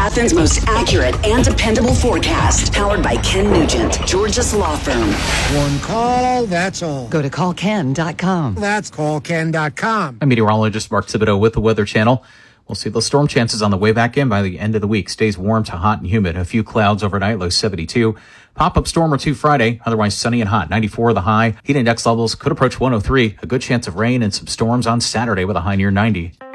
Athens' most accurate and dependable forecast. Powered by Ken Nugent, Georgia's law firm. One call, that's all. Go to callken.com. That's callken.com. I'm meteorologist Mark Thibodeau with the Weather Channel. We'll see those storm chances on the way back in by the end of the week. Stays warm to hot and humid. A few clouds overnight, low 72. Pop-up storm or two Friday, otherwise sunny and hot. 94 the high. Heat index levels could approach 103. A good chance of rain and some storms on Saturday with a high near 90.